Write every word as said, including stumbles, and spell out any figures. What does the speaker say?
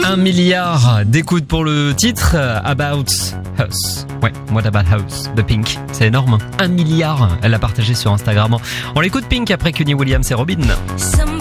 Un milliard d'écoutes pour le titre About Us. Ouais, What About Us de Pink. C'est énorme. Un milliard. Elle l'a partagé sur Instagram. On l'écoute Pink après Kenny Williams et Robin. Somebody